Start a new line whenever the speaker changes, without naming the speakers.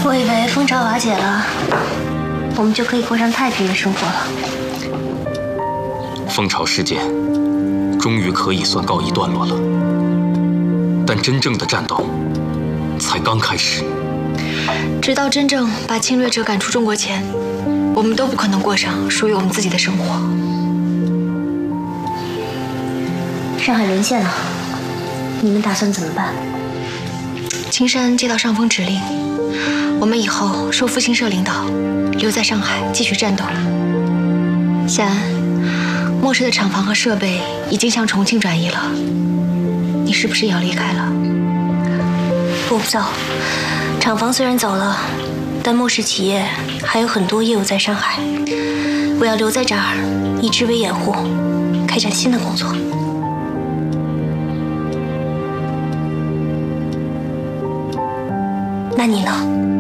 我以为蜂巢瓦解了，我们就可以过上太平的生活了。
蜂巢事件终于可以算告一段落了，但真正的战斗才刚开始。
直到真正把侵略者赶出中国前，我们都不可能过上属于我们自己的生活。
上海沦陷了，你们打算怎么办？
青山接到上峰指令，我们以后受复兴社领导，留在上海继续战斗。夏安，莫氏的厂房和设备已经向重庆转移了，你是不是也要离开了？
不走，厂房虽然走了，但莫氏企业还有很多业务在上海，我要留在这儿，以之为掩护，开展新的工作。那你呢？